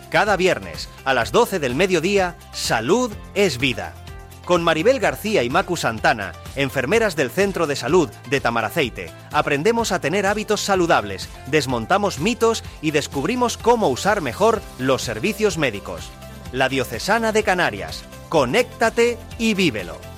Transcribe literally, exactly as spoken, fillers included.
Cada viernes, a las doce del mediodía, Salud es Vida. Con Maribel García y Macu Santana, enfermeras del Centro de Salud de Tamaraceite, aprendemos a tener hábitos saludables, desmontamos mitos y descubrimos cómo usar mejor los servicios médicos. La Diocesana de Canarias. Conéctate y vívelo.